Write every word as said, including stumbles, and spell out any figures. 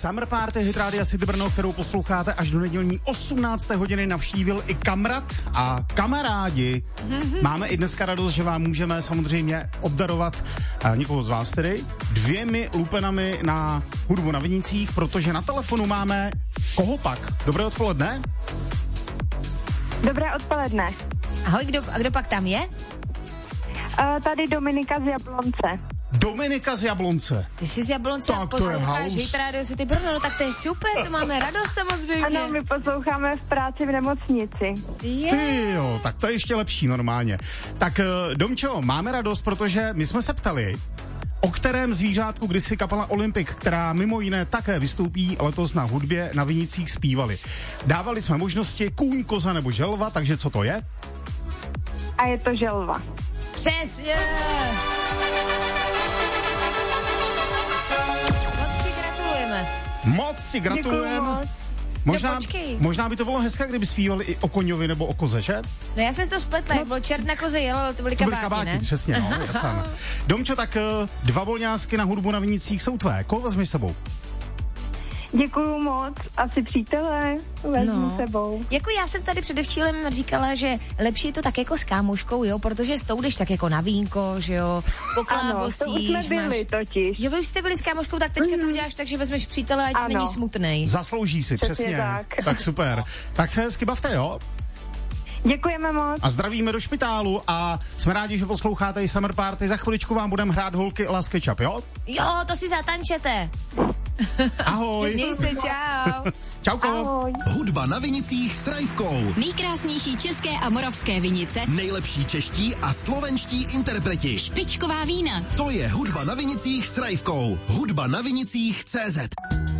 Summer Party Hit Rádia City Brno, kterou posloucháte až do nedělní osmnácté hodiny, navštívil i Kamrat a kamarádi. Mm-hmm. Máme i dneska radost, že vám můžeme samozřejmě obdarovat uh, někoho z vás tedy dvěmi lupenami na hudbu na vinicích, protože na telefonu máme koho pak? Dobré odpoledne. Dobré odpoledne. Ahoj, kdo, a kdo pak tam je? Uh, tady Dominika z Jablonce. Dominika z Jablonce. Ty jsi z Jablonce a posloucháš Hit Radio City Brno, no tak to je super, to máme radost samozřejmě. Ano, my posloucháme v práci v nemocnici. Je. Ty jo, tak to je ještě lepší normálně. Tak Domčo, máme radost, protože my jsme se ptali, o kterém zvířátku kdysi kapela Olympic, která mimo jiné také vystoupí letos na hudbě na vinicích, zpívali. Dávali jsme možnosti kůň, koza nebo želva, takže co to je? A je to želva. Přesně. Moc ti gratulujeme. Moc si gratulujeme. Možná, možná by to bylo hezké, kdyby zpívali i o koňovi nebo o koze, že? No já jsem to spletla, jak byl čert na koze jel, ale to byly kabáti, to byly kabáti, ne? Přesně, no, jasná. Domčo, tak dva volňásky na hudbu na vinicích jsou tvé. Koho vezmeš sebou? Děkuju moc, asi přátelé, vezmu no. sebou. Jako já jsem tady předevčílem říkala, že lepší je to tak jako s kámoškou, jo, protože s tou jdeš tak jako na vínko, že jo, poklábosíš. Ano, to už jsme byli máš... totiž. Jo, vy už jste byli s kámoškou, tak teďka mm. to uděláš tak, že vezmeš přítele, ať není smutnej. Zaslouží si, přesně. přesně. Tak. tak super. Tak se hezky bavte, jo? Děkujeme moc. A zdravíme do špitálu a jsme rádi, že posloucháte i Summer Party. Za chviličku vám budeme hrát holky Last Ketchup, jo? Jo, to si zatančete. Ahoj. Měj se, čau. Čauko. Ahoj. Hudba na vinicích s Rajvkou. Nejkrásnější české a moravské vinice. Nejlepší čeští a slovenští interpreti. Špičková vína. To je Hudba na vinicích s Rajvkou. Hudba na vinicích tečka cé zet.